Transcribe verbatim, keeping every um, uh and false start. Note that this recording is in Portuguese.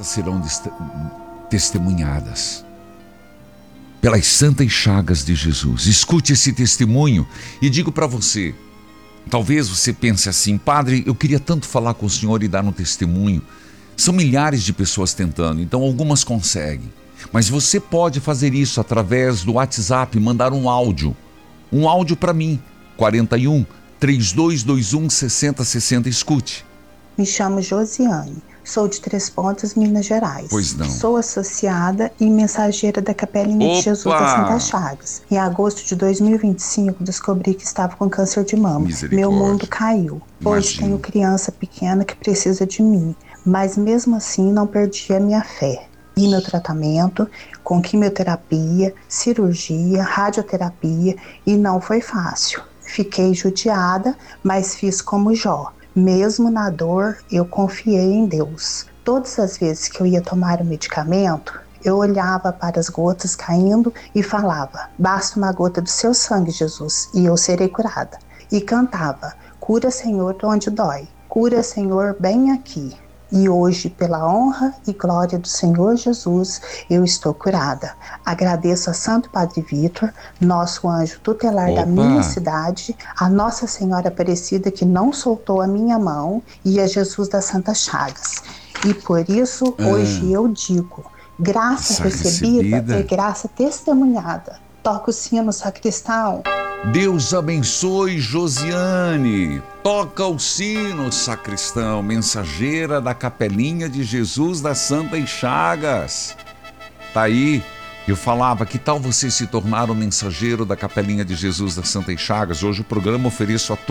serão testemunhadas pelas santas chagas de Jesus. Escute esse testemunho e digo para você, talvez você pense assim: padre, eu queria tanto falar com o senhor e dar um testemunho. São milhares de pessoas tentando, então algumas conseguem. Mas você pode fazer isso através do WhatsApp, mandar um áudio. Um áudio para mim, quarenta e um, trinta e dois vinte e um, sessenta sessenta. Escute. Me chamo Josiane, sou de Três Pontas, Minas Gerais. Pois não. Sou associada e mensageira da Capelinha Opa! de Jesus das Santas Chagas. Em agosto de dois mil e vinte e cinco, descobri que estava com câncer de mama. Meu mundo caiu. Hoje Imagina. tenho criança pequena que precisa de mim, mas mesmo assim não perdi a minha fé. E meu tratamento com quimioterapia, cirurgia, radioterapia, e não foi fácil. Fiquei judiada, mas fiz como Jó. Mesmo na dor, eu confiei em Deus. Todas as vezes que eu ia tomar o medicamento, eu olhava para as gotas caindo e falava: basta uma gota do seu sangue, Jesus, e eu serei curada. E cantava: cura, Senhor, onde dói. Cura, Senhor, bem aqui. E hoje, pela honra e glória do Senhor Jesus, eu estou curada. Agradeço a Santo Padre Vítor, nosso anjo tutelar Opa. da minha cidade, a Nossa Senhora Aparecida que não soltou a minha mão e a Jesus das Santas Chagas. E por isso, Ah. hoje eu digo, graça Graça recebida, recebida. é graça testemunhada. Toca o sino, sacristão. Deus abençoe Josiane. Toca o sino, sacristão, mensageira da Capelinha de Jesus das Santas Chagas. Tá aí. Eu falava, que tal você se tornar o mensageiro da Capelinha de Jesus das Santas Chagas? Hoje o programa ofereço a